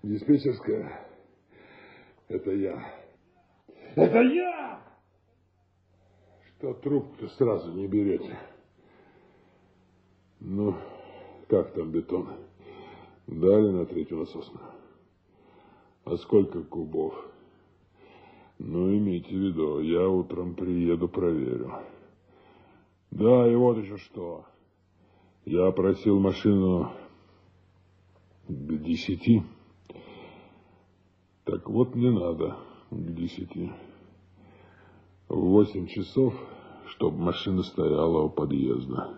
Диспетчерская. Это я. Это я! Что трубку-то сразу не берете? Ну, как там бетон? Дали на третью насосную? А сколько кубов? Ну, имейте в виду, я утром приеду, проверю. Да, и вот еще что. Я просил машину к 10. Так вот, не надо к 10. В 8 часов, чтобы машина стояла у подъезда.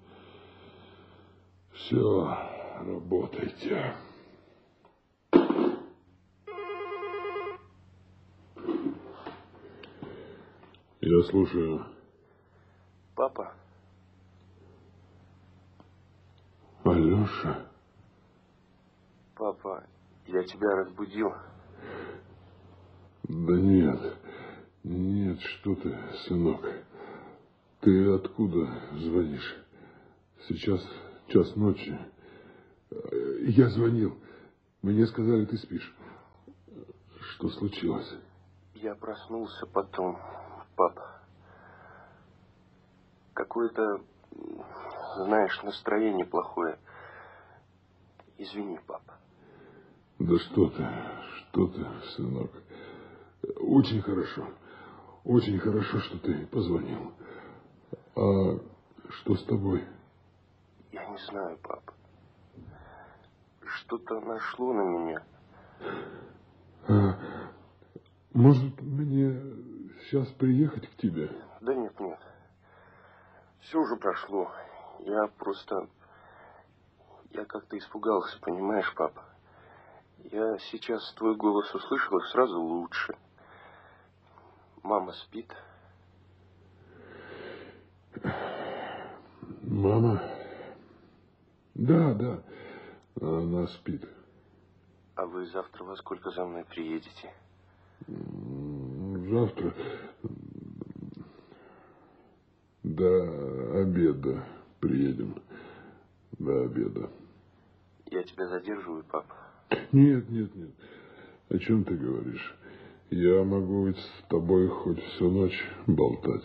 Все, работайте. Я слушаю. Папа? Алеша? Папа, я тебя разбудил? Да нет. Нет, что ты, сынок. Ты откуда звонишь? Сейчас 1:00 ночи. Я звонил. Мне сказали, ты спишь. Что случилось? Я проснулся потом, папа. Какое-то, знаешь, настроение плохое. Извини, папа. Да что ты, сынок. Очень хорошо, что ты позвонил. А что с тобой? Я не знаю, папа. Что-то нашло на меня. Может, мне сейчас приехать к тебе? Да нет. Все уже прошло. Я как-то испугался, понимаешь, папа? Я сейчас твой голос услышал, и сразу лучше. Мама спит? Мама? Да, она спит. А вы завтра во сколько за мной приедете? Завтра до обеда приедем. До обеда. Я тебя задерживаю, папа? Нет. О чем ты говоришь? Я могу ведь с тобой хоть всю ночь болтать.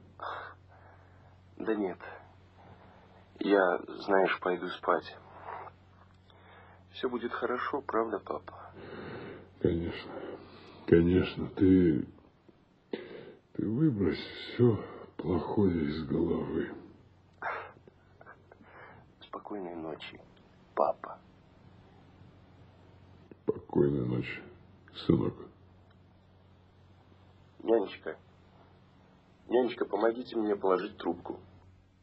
Да нет. Я, знаешь, пойду спать. Все будет хорошо, правда, папа? Конечно. Ты выбрось все плохое из головы. Спокойной ночи, папа. Спокойной ночи, сынок. Нянечка, помогите мне положить трубку.